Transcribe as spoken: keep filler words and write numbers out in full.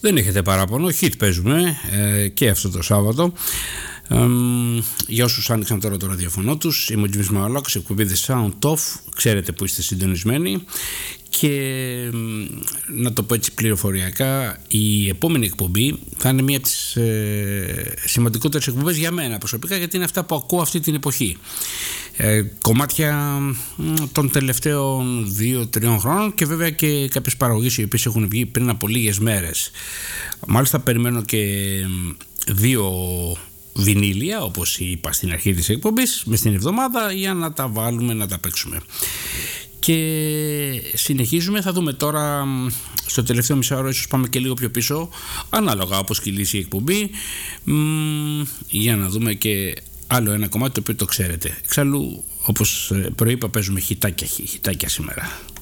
Δεν έχετε παράπονο, hit παίζουμε ε, και αυτό το Σάββατο. Ε, για όσους άνοιξαν τώρα το ραδιοφωνό τους, είμαι ο Τζιμής Μαολάκος, εκπομπή The Sound Off, ξέρετε που είστε συντονισμένοι. Και να το πω έτσι πληροφοριακά, η επόμενη εκπομπή θα είναι μία από τις ε, σημαντικότερες εκπομπές για μένα προσωπικά, γιατί είναι αυτά που ακούω αυτή την εποχή. Ε, κομμάτια των τελευταίων δύο τριών χρόνων και βέβαια και κάποιες παραγωγές οι οποίες έχουν βγει πριν από λίγες μέρες. Μάλιστα περιμένω και δύο βινίλια, όπως είπα στην αρχή της εκπομπής, μες την εβδομάδα, για να τα βάλουμε, να τα παίξουμε. Και συνεχίζουμε, θα δούμε τώρα στο τελευταίο μισάωρο, ίσως πάμε και λίγο πιο πίσω, ανάλογα όπως κυλήσει η εκπομπή, μ, για να δούμε και άλλο ένα κομμάτι το οποίο το ξέρετε. Εξάλλου, όπως προείπα, παίζουμε χιτάκια, χιτάκια σήμερα.